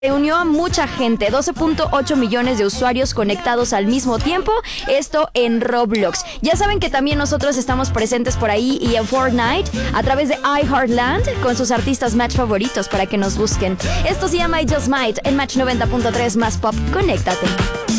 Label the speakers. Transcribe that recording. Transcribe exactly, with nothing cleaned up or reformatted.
Speaker 1: Reunió a mucha gente, doce punto ocho millones de usuarios conectados al mismo tiempo, esto en Roblox. Ya saben que también nosotros estamos presentes por ahí y en Fortnite a través de iHeartland con sus artistas Match favoritos para que nos busquen. Esto se llama I Just Might en Match noventa punto tres más pop. Conéctate.